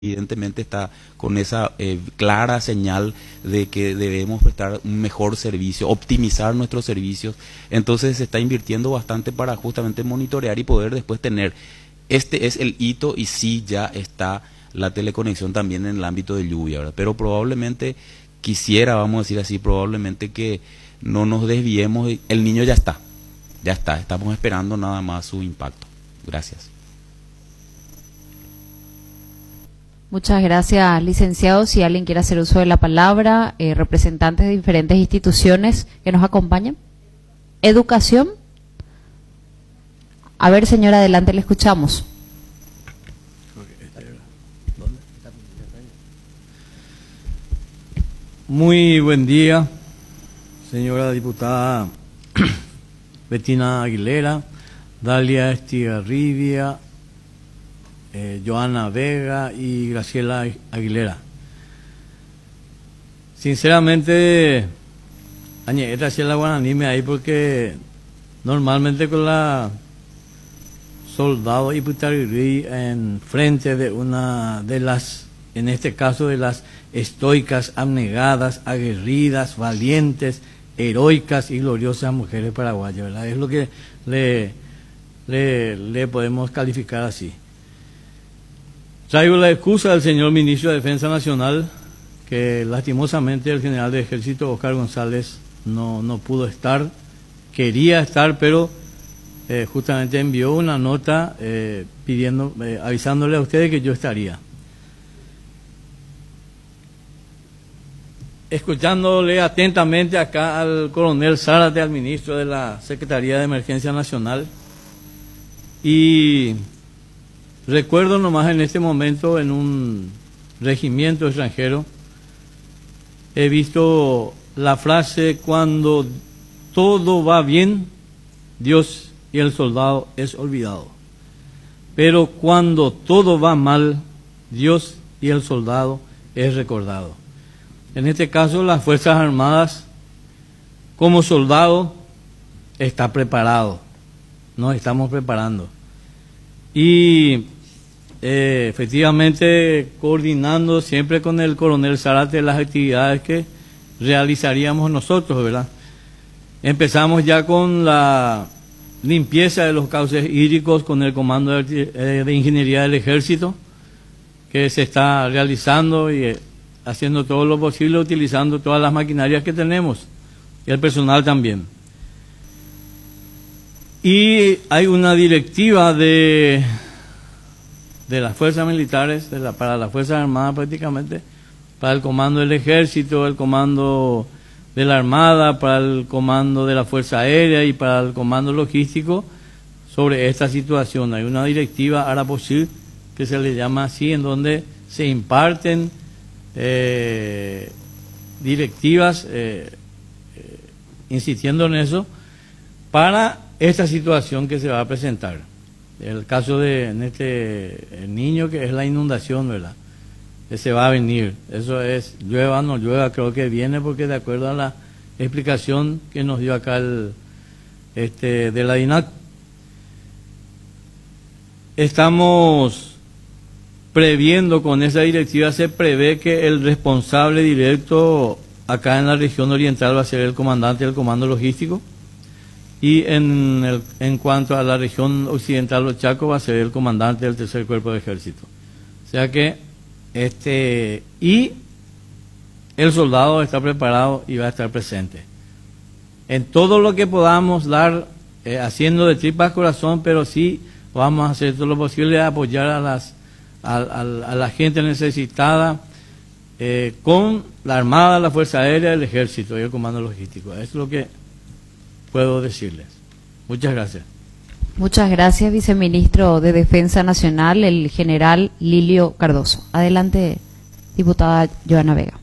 evidentemente está con esa clara señal de que debemos prestar un mejor servicio, optimizar nuestros servicios. Entonces se está invirtiendo bastante para justamente monitorear y poder después tener. Este es el hito y sí ya está la teleconexión también en el ámbito de lluvia, ¿verdad? Pero probablemente quisiera, vamos a decir así, probablemente que no nos desviemos. El niño ya está, estamos esperando nada más su impacto. Gracias. Muchas gracias, licenciado. Si alguien quiere hacer uso de la palabra, representantes de diferentes instituciones que nos acompañan. Educación. A ver, señora, adelante, le escuchamos. Muy buen día, señora diputada Bettina Aguilera, Dalia Estigarribia, Joana Vega y Graciela Aguilera. Sinceramente, añadí Graciela Guananime ahí porque normalmente con la soldado y Putarirri en frente de una de las, en este caso de las estoicas, abnegadas, aguerridas, valientes, heroicas y gloriosas mujeres paraguayas, ¿verdad? Es lo que le podemos calificar así. Traigo la excusa del señor ministro de Defensa Nacional, que lastimosamente el general de Ejército Oscar González no pudo estar, quería estar, pero justamente envió una nota avisándole a ustedes que yo estaría. Escuchándole atentamente acá al coronel Zárate, al ministro de la Secretaría de Emergencia Nacional, y recuerdo nomás en este momento en un regimiento extranjero, he visto la frase: cuando todo va bien, Dios y el soldado es olvidado. Pero cuando todo va mal, Dios y el soldado es recordado. En este caso, las Fuerzas Armadas, como soldado, está preparado. Nos estamos preparando. Y efectivamente coordinando siempre con el coronel Zárate las actividades que realizaríamos nosotros, ¿verdad? Empezamos ya con la limpieza de los cauces hídricos con el Comando de Ingeniería del Ejército, que se está realizando y haciendo todo lo posible utilizando todas las maquinarias que tenemos y el personal también. Y hay una directiva de las fuerzas militares, para las Fuerzas Armadas prácticamente, para el Comando del Ejército, el Comando de la Armada, para el Comando de la Fuerza Aérea y para el Comando Logístico sobre esta situación. Hay una directiva Araposil que se le llama así, en donde se imparten directivas insistiendo en eso para esta situación que se va a presentar. El caso de el niño, que es la inundación, ¿verdad? Que se va a venir. Eso es, llueva o no llueva, creo que viene, porque de acuerdo a la explicación que nos dio acá de la DINAC, estamos previendo con esa directiva, se prevé que el responsable directo acá en la región oriental va a ser el comandante del Comando Logístico, y en cuanto a la región occidental, los Chacos, va a ser el comandante del Tercer Cuerpo de Ejército. O sea que y el soldado está preparado y va a estar presente en todo lo que podamos dar, haciendo de tripas corazón, pero sí vamos a hacer todo lo posible de apoyar a la gente necesitada, con la Armada, la Fuerza Aérea, el Ejército y el Comando Logístico. Eso es lo que puedo decirles. Muchas gracias. Muchas gracias, viceministro de Defensa Nacional, el general Lilio Cardoso. Adelante, diputada Joana Vega.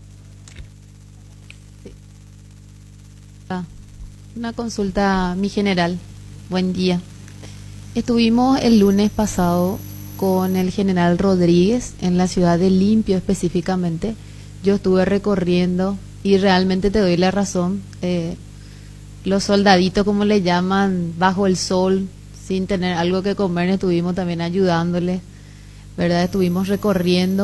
Una consulta, mi general. Buen día. Estuvimos el lunes pasado con el general Rodríguez en la ciudad de Limpio específicamente. Yo estuve recorriendo y realmente te doy la razón. Los soldaditos, como le llaman, bajo el sol, sin tener algo que comer, estuvimos también ayudándoles. ¿verdad? Estuvimos recorriendo